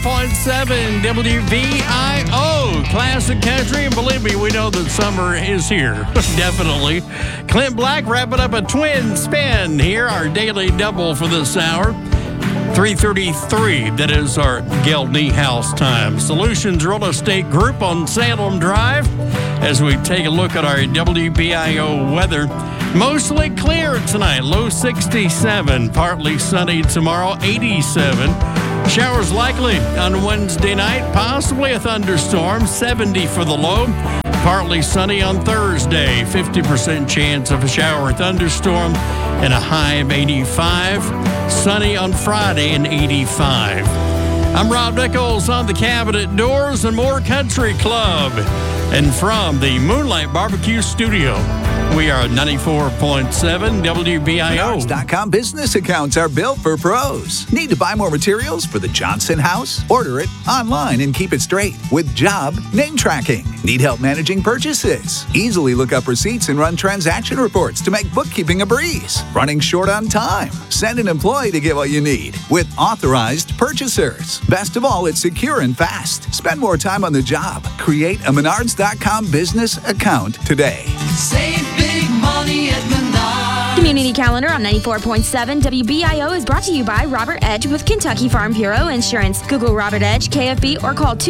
94.7 WBIO Classic Country. And believe me, we know that summer is here. Definitely. Clint Black wrapping up a twin spin here, our daily double for this hour. 3:33, that is our Geldney House time. Solutions Real Estate Group on Salem Drive. As we take a look at our WBIO weather, mostly clear tonight, low 67, partly sunny tomorrow, 87. Showers likely on Wednesday night, possibly a thunderstorm, 70 for the low. Partly sunny on Thursday, 50% chance of a shower or thunderstorm, and a high of 85. Sunny on Friday and 85. I'm Rob Nichols on the Cabinet Doors and More Country Club. And from the Moonlight Barbecue Studio, we are 94.7 WBIO. Menards.com business accounts are built for pros. Need to buy more materials for the Johnson house? Order it online and keep it straight with job name tracking. Need help managing purchases? Easily look up receipts and run transaction reports to make bookkeeping a breeze. Running short on time? Send an employee to get what you need with authorized purchasers. Best of all, it's secure and fast. Spend more time on the job. Create a Menards.com business account today. Save big money at Menards. Community Calendar on 94.7 WBIO is brought to you by Robert Edge with Kentucky Farm Bureau Insurance. Google Robert Edge, KFB, or call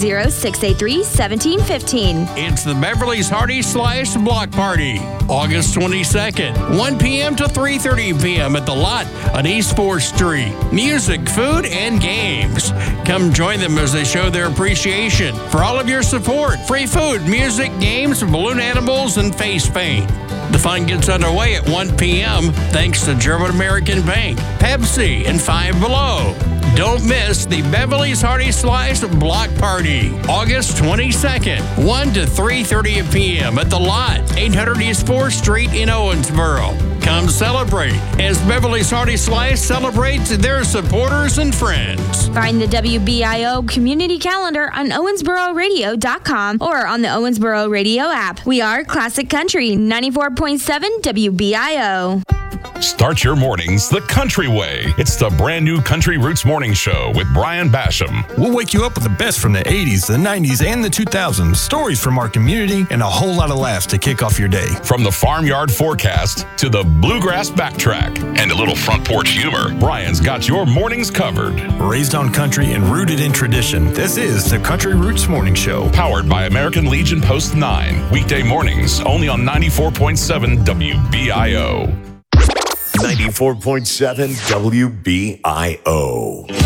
270-683-1715. It's the Beverly's Hearty Slice Block Party, August 22nd, 1 p.m. to 3:30 p.m. at The Lot on East 4th Street. Music, food, and games. Come join them as they show their appreciation for all of your support. Free food, music, games, balloon animals, and face paint. The fun gets underway at 1 p.m. thanks to German American Bank, Pepsi, and Five Below. Don't miss the Beverly's Hearty Slice Block Party, August 22nd, 1 to 3:30 p.m. at The Lot, 800 East 4th Street in Owensboro. Come celebrate as Beverly's Hearty Slice celebrates their supporters and friends. Find the WBIO Community Calendar on OwensboroRadio.com or on the Owensboro Radio app. We are Classic Country, 94.7 WBIO. Start your mornings the country way. It's the brand new Country Roots Morning Show with Brian Basham. We'll wake you up with the best from the 80s, the 90s, and the 2000s. Stories from our community and a whole lot of laughs to kick off your day. From the farmyard forecast to the bluegrass backtrack and a little front porch humor, Brian's got your mornings covered. Raised on country and rooted in tradition, this is the Country Roots Morning Show. Powered by American Legion Post 9. Weekday mornings only on 94.7 WBIO. 94.7 WBIO.